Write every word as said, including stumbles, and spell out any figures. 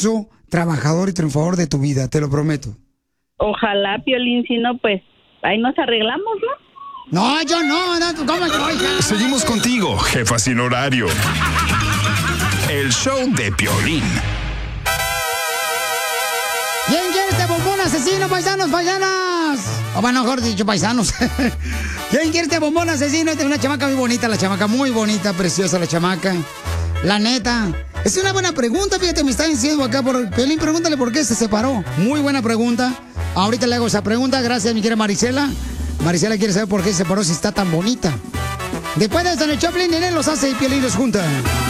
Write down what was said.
esposo trabajador y triunfador de tu vida, te lo prometo. Ojalá, Piolín, si no, pues ahí nos arreglamos, ¿no? No, yo no, no, ¿cómo yo? Hija? Seguimos contigo, jefa sin horario. El show de Piolín. ¿Quién quiere este bombón asesino, paisanos, paisanas? O bueno, mejor dicho, paisanos. ¿Quién quiere este bombón asesino? Esta es una chamaca muy bonita, la chamaca, muy bonita, preciosa la chamaca. La neta. Es una buena pregunta, fíjate, me está diciendo acá por Piolín, pregúntale por qué se separó. Muy buena pregunta. Ahorita le hago esa pregunta, gracias, mi querida Marisela. Marisela quiere saber por qué se separó si está tan bonita. Después de eso, en el Choplin, Nenén los hace y Piolín los junta.